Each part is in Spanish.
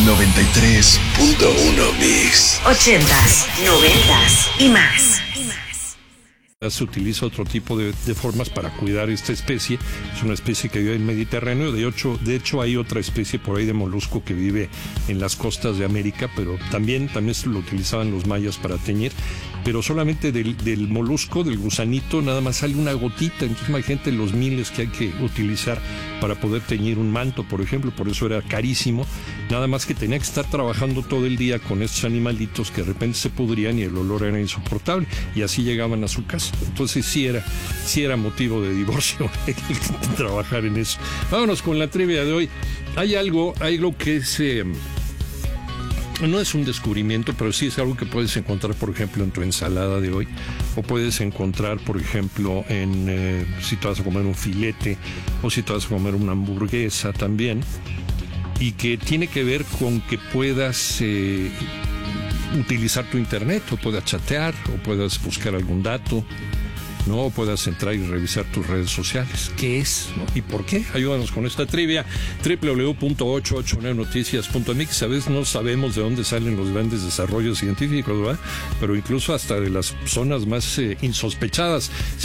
93.1 Mix. 80s, 90s y más. Se utiliza otro tipo de formas para cuidar esta especie. Es una especie que vive en el Mediterráneo. De hecho, hay otra especie por ahí de molusco que vive en las costas de América, pero también se lo utilizaban los mayas para teñir. Pero solamente del molusco, del gusanito, nada más sale una gotita. Entonces imagínate los miles que hay que utilizar para poder teñir un manto, por ejemplo. Por eso era carísimo. Nada más que tenía que estar trabajando todo el día con estos animalitos que de repente se pudrían y el olor era insoportable. Y así llegaban a su casa. Entonces sí era motivo de divorcio trabajar en eso. Vámonos con la trivia de hoy. Hay algo que es... no es un descubrimiento, pero sí es algo que puedes encontrar, por ejemplo, en tu ensalada de hoy, o puedes encontrar, por ejemplo, si te vas a comer un filete, o si te vas a comer una hamburguesa también, y que tiene que ver con que puedas utilizar tu internet, o puedas chatear, o puedas buscar algún dato, ¿no? O puedas entrar y revisar tus redes sociales. ¿Qué es? ¿No? ¿Y por qué? Ayúdanos con esta trivia. www.889noticias.mx. A veces no sabemos de dónde salen los grandes desarrollos científicos, ¿verdad? Pero incluso hasta de las zonas más insospechadas.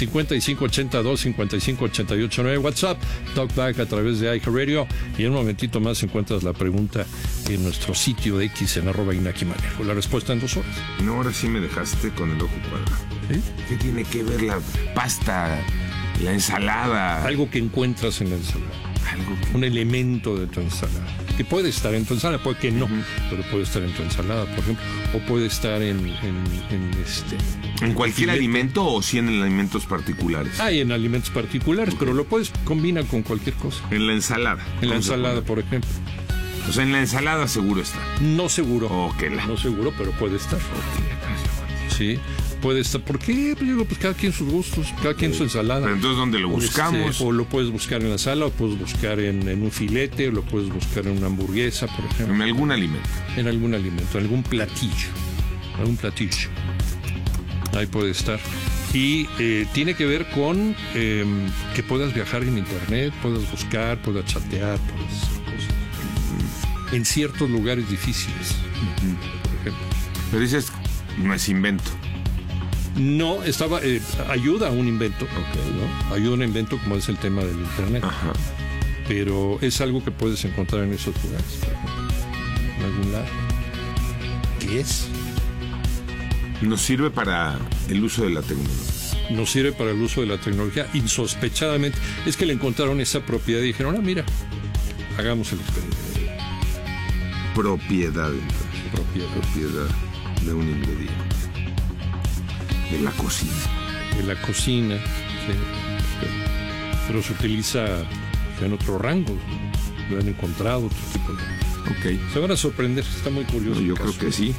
5582-5588-9 WhatsApp, Talkback a través de iHeartRadio. Y en un momentito más encuentras la pregunta en nuestro sitio de X en @InakiManejo. La respuesta en 2 horas. No, ahora sí me dejaste con el ojo cuadrado. ¿Sí? ¿Qué tiene que ver la pasta, la ensalada? Algo que encuentras en la ensalada. Un elemento de tu ensalada. Que puede estar en tu ensalada, puede que no, pero puede estar en tu ensalada, por ejemplo. O puede estar en cualquier alimento, o si en alimentos particulares. Hay en alimentos particulares, pero lo puedes combinar con cualquier cosa. En la ensalada. En la ensalada, por ejemplo. O sea, en la ensalada seguro está. No seguro. No seguro, pero puede estar. Sí. Puede estar. ¿Por qué? Pues cada quien sus gustos, cada quien su ensalada. Pero entonces, ¿dónde lo buscamos? O lo puedes buscar en la sala, o puedes buscar en un filete, o lo puedes buscar en una hamburguesa, por ejemplo. En algún alimento. En algún platillo. Ahí puede estar. Y tiene que ver con que puedas viajar en internet, puedas buscar, puedas chatear, puedas hacer cosas. En ciertos lugares difíciles, por ejemplo. Pero dices, no es invento. No, ayuda a un invento, ¿no? Ayuda a un invento como es el tema del internet. Ajá. Pero es algo que puedes encontrar en esos lugares, por ejemplo, en algún lado. ¿Qué es? Nos sirve para el uso de la tecnología. Nos sirve para el uso de la tecnología, insospechadamente. Es que le encontraron esa propiedad y dijeron, mira, hagamos el experimento. Propiedad de un ingrediente. De la cocina. Sí. Pero se utiliza en otro rango. Lo han encontrado, otro tipo de... Ok. Se van a sorprender, está muy curioso. No, yo creo que sí.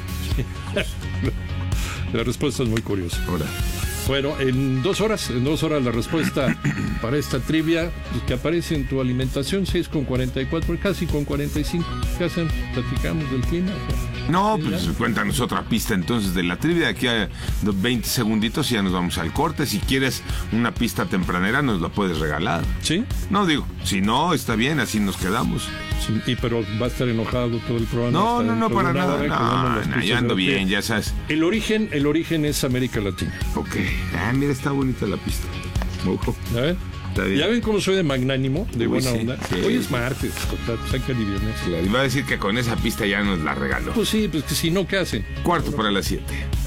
La respuesta es muy curiosa. Ahora. Bueno, en 2 horas la respuesta para esta trivia, pues, que aparece en tu alimentación, 6:44, casi con 45. ¿Qué hacen? ¿Platicamos del clima? No, pues cuéntanos otra pista entonces de la trivia. De aquí a 20 segunditos y ya nos vamos al corte. Si quieres una pista tempranera, nos la puedes regalar. ¿Sí? No, digo, si no, está bien, así nos quedamos. Sí, pero va a estar enojado todo el programa. No, para nada. No, yo ando bien, ya sabes. El origen es América Latina. Ok. Mira, está bonita la pista. Ojo. ¿Ya ven? ¿Ya ven cómo soy de magnánimo, de buena onda? Sí. Hoy es martes, total, pues hay que aliviarnos. Claro, iba a decir que con esa pista ya nos la regaló. Pues sí, pues que si no, ¿qué hacen? 6:45.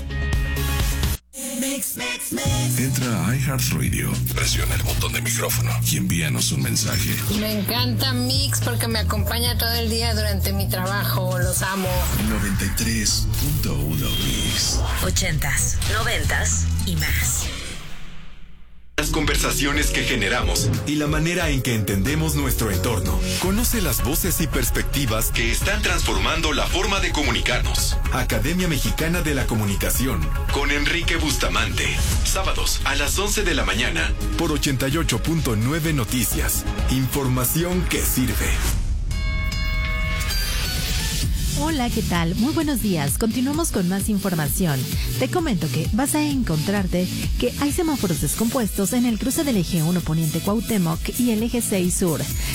Entra a iHeartRadio, presiona el botón de micrófono y envíanos un mensaje. Me encanta Mix porque me acompaña todo el día durante mi trabajo. Los amo. 93.1 Mix. 80s, 90s y más. Las conversaciones que generamos y la manera en que entendemos nuestro entorno. Conoce las voces y perspectivas que están transformando la forma de comunicarnos. Academia Mexicana de la Comunicación con Enrique Bustamante. Sábados a las 11 de la mañana por 88.9 Noticias. Información que sirve. Hola, ¿qué tal? Muy buenos días. Continuamos con más información. Te comento que vas a encontrarte que hay semáforos descompuestos en el cruce del eje 1 Poniente Cuauhtémoc y el eje 6 Sur.